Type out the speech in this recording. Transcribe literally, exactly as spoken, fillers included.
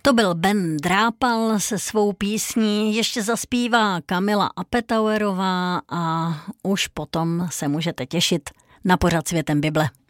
To byl Ben Drápal se svou písní, ještě zaspívá Kamila Apetauerová a už potom se můžete těšit na pořad Světem Bible.